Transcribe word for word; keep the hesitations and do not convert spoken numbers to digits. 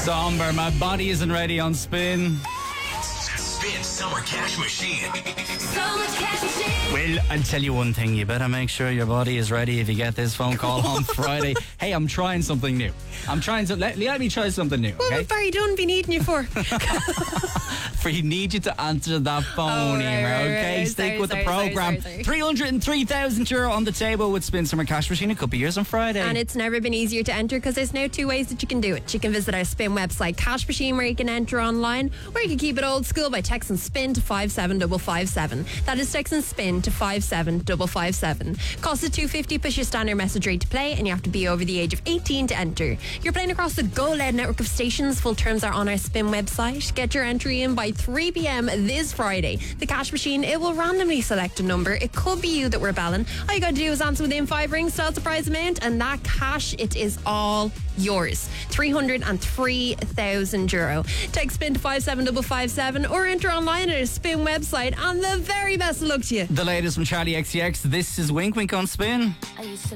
Somber, my body isn't ready on Spin. Spin Summer Cash Machine. Summer Cash Machine. Well, I'll tell you one thing. You better make sure your body is ready if you get this phone call on Friday. Hey, I'm trying something new. I'm trying to let, let me try something new. What Okay? have Barry done been needing you for? We need you to answer that phone, Oh, right, Emer, right, okay? right. Stick Sorry, with sorry, the sorry, programme. sorry, sorry. three hundred three thousand euro on the table with Spin Summer Cash Machine. It could be yours on Friday. And it's never been easier to enter because there's now two ways that you can do it. You can visit our Spin website, Cash Machine, where you can enter online, or you can keep it old school by texting SPIN to five seven five five seven. That is texting SPIN to five seven five five seven. Cost is two fifty, push your standard message rate to play, and you have to be over the age of eighteen to enter. You're playing across the Go L E D network of stations. Full terms are on our Spin website. Get your entry in by three p.m. this Friday. The Cash Machine, it will randomly select a number. It could be you that we're belling. All you got to do is answer within five rings, tell the prize amount, and that cash, it is all yours. three hundred three thousand euro. Text SPIN to five seven five five seven or enter online at our Spin website, and the very best of luck to you. The latest from Charlie X C X. This is Wink Wink on Spin. I used to